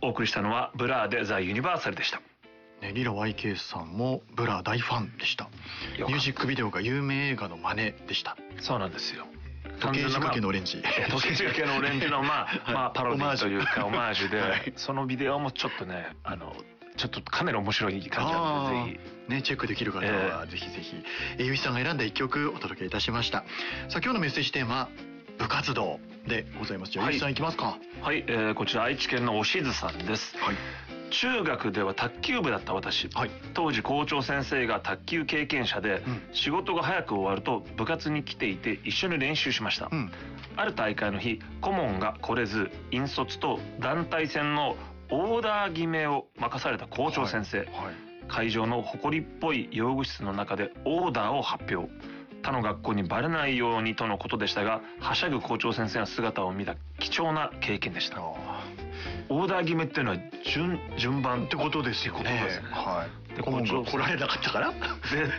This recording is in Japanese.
お送りしたのはブラーでザ・ユニバーサルでした。 リラ YK さんもブラ大ファンでした。ミュージックビデオが有名映画の真似でした。 そうなんですよ。 時計仕掛けのオレンジ、 時計仕掛けのオレンジのパロディというかオマージュで、はい、そのビデオもちょっとねちょっとかなり面白い感じなので、ぜひねチェックできる方はぜひぜひ。ゆういちさんが選んだ一曲お届けいたしました。さあ今日のメッセージテーマ部活動でございます。じゃあゆういちさんいきますか。 はい、こちら愛知県のおしずさんです。はい、中学では卓球部だった私、はい、当時校長先生が卓球経験者で、仕事が早く終わると部活に来ていて一緒に練習しました。ある大会の日、顧問が来れず引率と団体戦のオーダー決めを任された校長先生、会場の埃っぽい用具室の中でオーダーを発表。他の学校にバレないようにとのことでしたが、はしゃぐ校長先生の姿を見た貴重な経験でした。オーダー決めっていうのは順番ってことですよね。顧問が来られなかったから